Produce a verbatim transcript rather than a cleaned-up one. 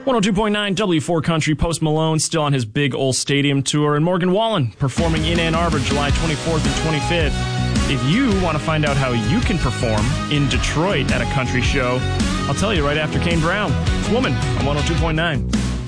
one oh two point nine W four Country. Post Malone still on his big old stadium tour, and Morgan Wallen performing in Ann Arbor July twenty-fourth and twenty-fifth. If you want to find out how you can perform in Detroit at a country show, I'll tell you right after Kane Brown. It's Woman on one oh two point nine.